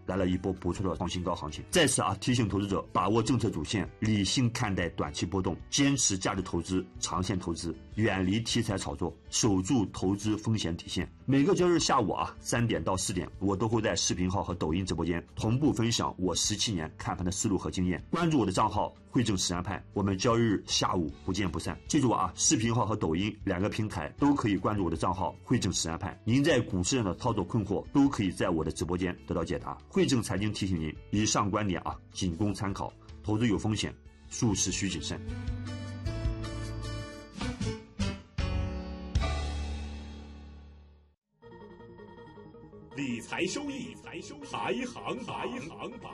来了一波不错的创新高行情。再次提醒投资者把握政策主线，理性看待短期波动，坚持价值投资、长线投资，远离题材炒作，守住投资风险底线。每个交易日下午3点到4点，我都会在视频号和抖音直播间同步分享我17年看盘的思路和经验。关注我的账号汇正实战派，我们交易日下午不见不散。记住视频号和抖音2个平台都可以关注我的账号汇正实战派。您在股市上的操作困惑都可以在我的直播间得到解答。汇正财经提醒您，以上观点仅供参考，投资有风险，入市需谨慎。 理财收益排行榜。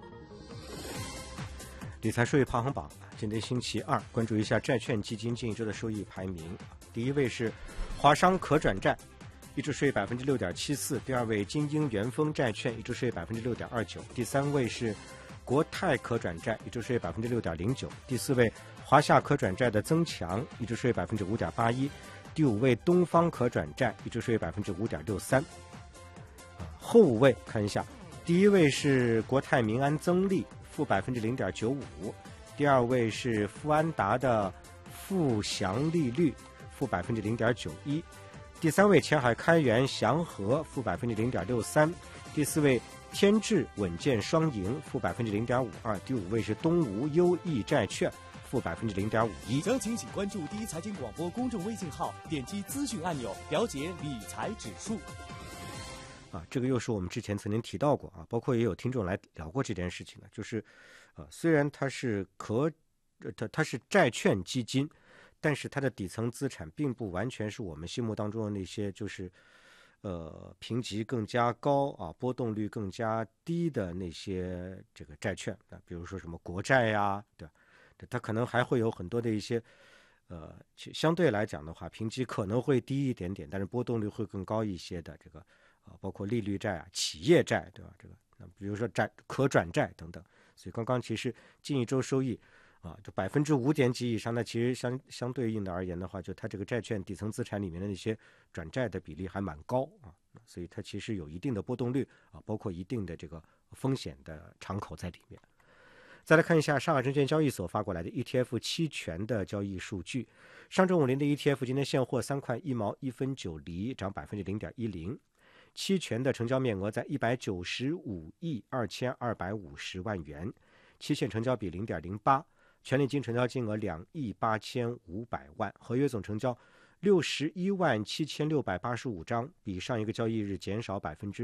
理财收益排行榜，今天星期二，关注一下债券基金近一周的收益排名。第一位是华商可转债，一周收益 6.74%； 第二位金鹰元丰债券，一周收益 6.29%； 第三位是国泰可转债，一周收益 6.09%； 第四位华夏可转债的增强，一周收益 5.81%； 第五位东方可转债，一周收益 5.63%。后五位看一下，第一位是国泰民安增利，负 0.95%； 第二位是富安达的富祥利率，负 0.91%； 第三位前海开源祥和，负 0.63%； 第四位天智稳健双赢，负 0.52%； 第五位是东吴优益债券，负 0.51%。 详情请关注第一财经广播公众微信号，点击资讯按钮，了解理财指数。 这个又是我们之前曾经提到过包括也有听众来聊过这件事情的，就是虽然它是它是债券基金，但是它的底层资产并不完全是我们心目当中的那些就是评级更加高波动率更加低的那些这个债券比如说什么国债呀，对吧？它可能还会有很多的一些相对来讲的话评级可能会低一点点，但是波动率会更高一些的这个包括利率债企业债，对吧？这个比如说可转债等等。所以刚刚其实近一周收益就5%点几以上，那其实相对应的而言的话，就它这个债券底层资产里面的那些转债的比例还蛮高所以它其实有一定的波动率包括一定的这个风险的敞口在里面。再来看一下上海证券交易所发过来的 ETF 期权的交易数据。上证50的 ETF 今天现货3块1毛1分9厘，涨 0.10%。期权的成交面额在195亿2250万元，期限成交比 0.08%， 权利金成交金额2亿8500万，合约总成交61万7685张，比上一个交易日减少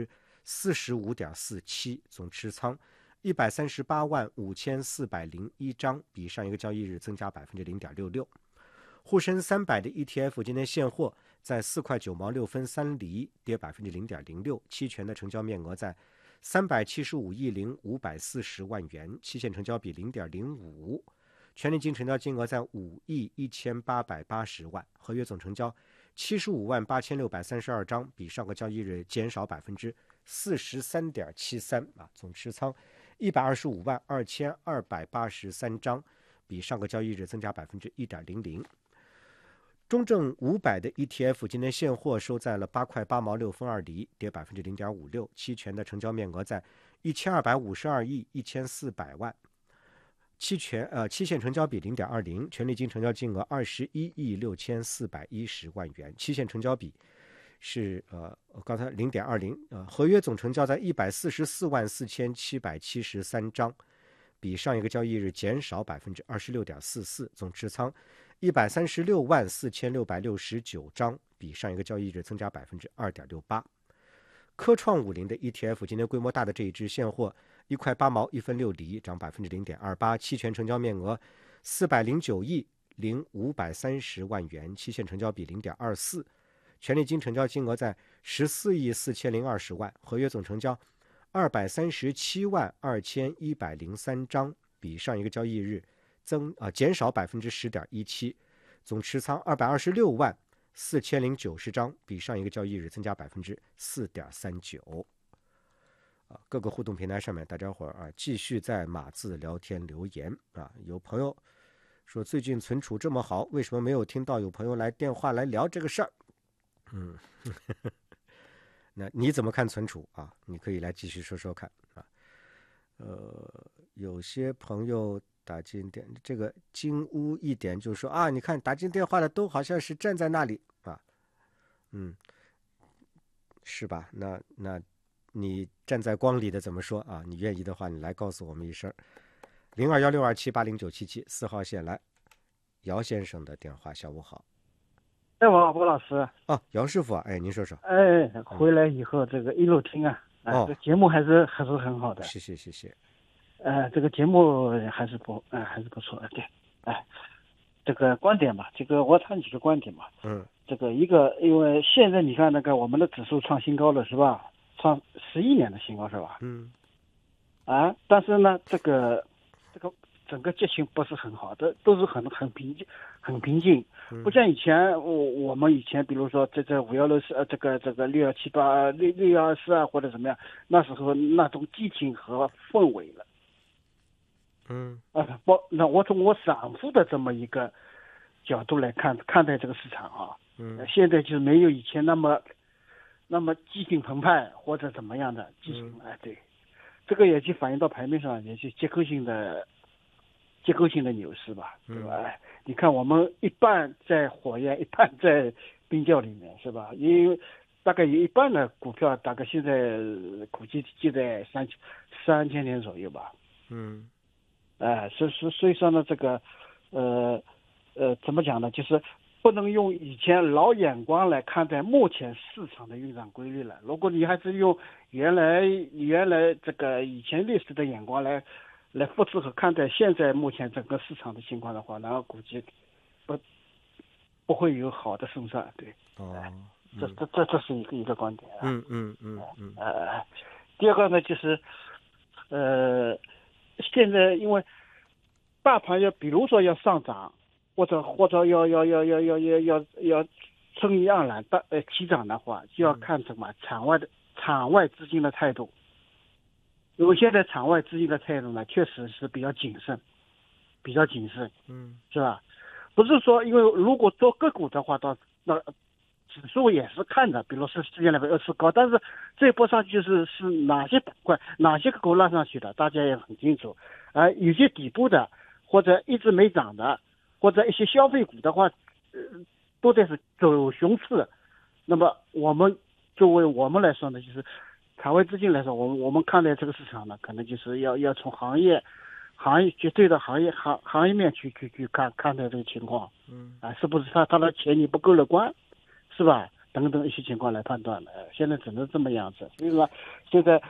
45.47%， 总持仓138万5401张，比上一个交易日增加 0.66%。沪深300的 ETF 今天现货在4块9毛6分3厘，跌 0.06%， 期权的成交面额在375亿0540万元，期限成交比 0.05%， 权利金成交金额在5亿1880万，合约总成交75万8632张，比上个交易日减少 43.73%， 总持仓125万2283张，比上个交易日增加 1.00%。中证500的 ETF 今天现货收在了8块8毛6分2厘，跌 0.56%， 期权的成交面额在1252亿1400万，期限成交比 0.20%， 权利金成交金额21亿6410万元，期限成交比是刚才 0.20%， 合约总成交在144万4773张，比上一个交易日减少 26.44%， 总持仓136万4669张，比上一个交易日增加 2.68%。 科创50的 ETF 今天规模大的这一支现货1块8毛1分6厘，涨 0.28%， 期权成交面额409亿0530万元，期限成交比 0.24%， 权利金成交金额在14亿4020万，合约总成交237万2103张，比上一个交易日减少 10.17%， 总持仓226万4090张，比上一个交易日增加 4.39%。各个互动平台上面大家伙继续在码字聊天留言有朋友说最近存储这么好，为什么没有听到有朋友来电话来聊这个事儿？ 那你怎么看存储啊？你可以来继续说说看啊。有些朋友打进电，这个金屋一点就说啊，你看打进电话的都好像是站在那里啊，是吧？那你站在光里的怎么说啊？你愿意的话，你来告诉我们一声。021627809774号线来，姚先生的电话，下午好。 我好，郭老师。 姚师傅啊，您说说。 回来以后这个一路听啊，这节目还是很好的。 谢谢。 这个节目还是不错的，对。这个观点嘛，这个我谈几个观点嘛。这个一个，因为现在你看那个我们的指数创新高了是吧？创11年的新高是吧？但是呢，这个整个节情不是很好的，都是很平静，不像以前我们以前比如说这516这个6178、6124啊或者怎么样，那时候那种激情和氛围了。那我从我散户的这么一个角度来看待这个市场啊，现在就是没有以前那么激情澎湃或者怎么样的激情。对，这个也就反映到盘面上，也是结构性的牛市吧，对吧？你看我们一半在火焰，一半在冰窖里面，是吧？因为大概有一半的股票大概现在估计就在3000点左右吧。所以说呢，这个怎么讲呢？就是不能用以前老眼光来看待目前市场的运转规律了。如果你还是用原来这个以前历史的眼光来复制和看待现在目前整个市场的情况的话，然后估计不会有好的胜算。对。这是一个观点。第二个呢，就是现在因为大盘比如说要上涨，或者要生意盎然起涨的话，就要看什么场外资金的态度。因为现在场外资金的态度呢，确实是比较谨慎，是吧？不是说因为如果做个股的话，那指数也是看的，比如是世界那边2次高，但是这一波上去是哪些板块、哪些个股拉上去的，大家也很清楚。有些底部的或者一直没涨的，或者一些消费股的话，都得是走熊市。那么作为我们来说呢，就是场外资金来说，我们看待这个市场呢，可能就是要从行业绝对的行业面去看待这个情况。是不是他的前景不够乐观，是吧？等等一些情况来判断的。现在只能这么样子。所以说，现在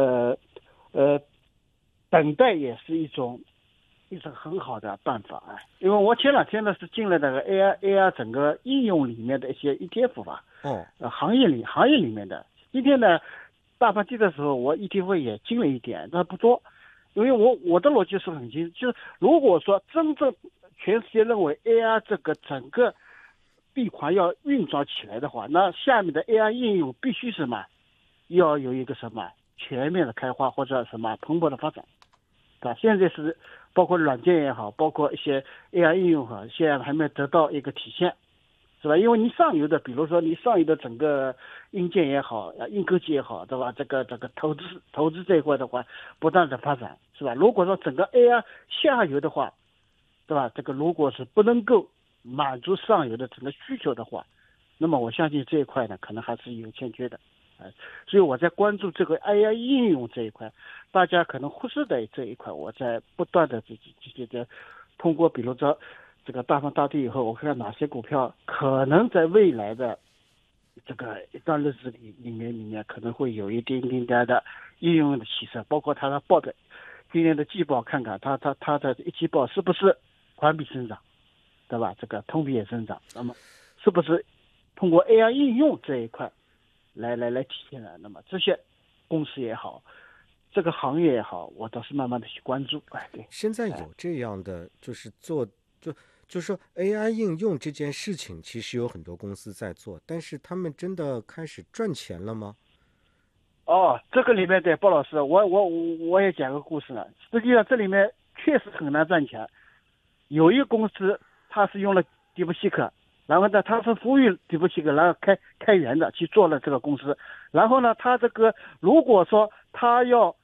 等待也是一种很好的办法。因为我前两天呢是进了那个 AI 整个应用里面的一些 ETF 吧。行业里面的。今天呢，大盘低的时候，我 ETF 也进了一点，但不多。因为我的逻辑是很清楚，就是如果说真正全世界认为 AI 这个整个闭环要运转起来的话，那下面的 AI 应用必须什么，要有一个什么全面的开花或者什么蓬勃的发展。现在是包括软件也好，包括一些 AI 应用好，现在还没有得到一个体现，是吧？因为你上游的，比如说你上游的整个硬件也好，硬科技也好，对吧？这个投资这一块的话，不断的发展，是吧？如果说整个 AI 下游的话，对吧？这个如果是不能够满足上游的整个需求的话，那么我相信这一块呢，可能还是有欠缺的。所以我在关注这个 AI 应用这一块，大家可能忽视的这一块，我在不断的通过比如说这个大风大地以后，我看哪些股票可能在未来的这个一段日子里面可能会有一点的应用的起色，包括它的报的今年的季报，看看它的一季报是不是环比增长，对吧？这个同比也增长，那么是不是通过 AI 应用这一块来体现的？那么这些公司也好，这个行业也好，我倒是慢慢的去关注。对， 现在有这样的就是就是说 AI 应用这件事情，其实有很多公司在做，但是他们真的开始赚钱了吗？ 这个里面对鲍老师，我也讲个故事了。实际上这里面确实很难赚钱。有一个公司，它是用了 DeepSeek 然后呢，他是呼吁底部机构然后开源的去做了这个公司，然后呢，他这个如果说他要